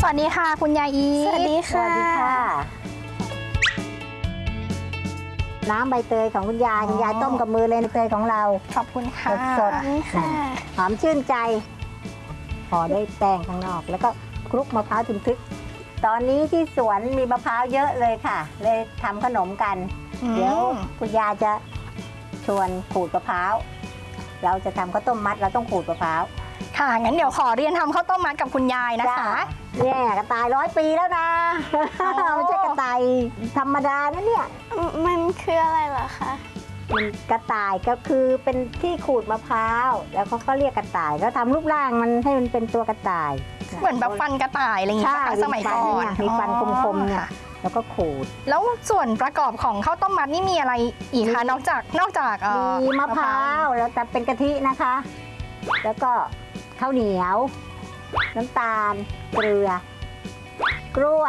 วัสดีค่ะคุณยายอีทสวัสดีค่ะน้ำใบเตยของคุณยายต้มกับมือเลยใบเตยของเราขอบคุณค่ะสดๆหอมชื่นใจห่อด้วยแป้งข้างนอกแล้วก็คลุกมะพร้าวทึมทึกตอนนี้ที่สวนมีมะพร้าวเยอะเลยค่ะเลยทำขนมกันเดี๋ยวคุณยายจะชวนขูดมะพร้าวเราจะทำข้าวต้มมัดเราต้องขูดมะพร้าวค่ะงั้นเดี๋ยวขอเรียนทำข้าวต้มมัดกับคุณยายนะคะเนี่ยกระต่าย100 ปีแล้วนะ ไม่ใช่กระต่ายธรรมดานะเนี่ยมันคืออะไรเหรอคะมันกระต่ายก็คือเป็นที่ขูดมะพร้าวแล้วเขาก็เรียกกระต่ายก็ทำรูปร่างมันให้มันเป็นตัวกระต่ายเหมือนแบบฟันกระต่ายอะไรอย่างเงี้ยค่ะสมัยก่อนมีฟันคมๆเนี่ยแล้วก็ขูดแล้วส่วนประกอบของข้าวต้มมัดนี่มีอะไรอีกคะนอกจากมีมะพร้าวแล้วจะเป็นกะทินะคะ แล้วก็ข้าวเหนียว น้ำตาลเกลือกล้วย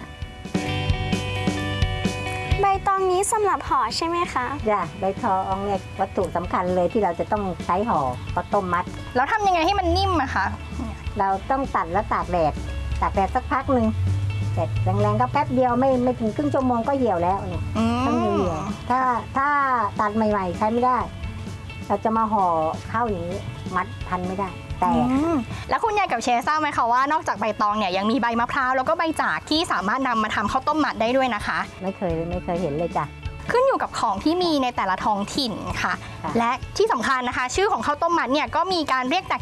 ใบตองนี้สำหรับห่อใช่ไหมคะจ้ะใบตองเนี่ยวัตถุสำคัญเลยที่เราจะต้องใช้ห่อข้าวต้มมัดแล้วทำยังไงให้มันนิ่มอะคะเราต้องตัดแล้วตากแดดสักพักหนึ่งแต่แรงๆก็แป๊บเดียวไม่ถึงครึ่งชั่วโมงก็เหี่ยวแล้วเนี่ยต้องเหี่ยวถ้าตัดใหม่ๆใช้ไม่ได้ เราจะมาห่อข้าวอย่างนี้มัดพันไม่ได้แต่แล้วคุณยายกับเชฟทราบไหมคะว่านอกจากใบตองเนี่ยยังมีใบมะพร้าวแล้วก็ใบจากที่สามารถนำมาทำข้าวต้มมัดได้ด้วยนะคะไม่เคยเห็นเลยจ้ะขึ้นอยู่กับของที่มีในแต่ละท้องถิ่นค่ะค่ะและที่สำคัญนะคะ ชื่อของข้าวต้มมัดเนี่ยก็มีการเรียกแตก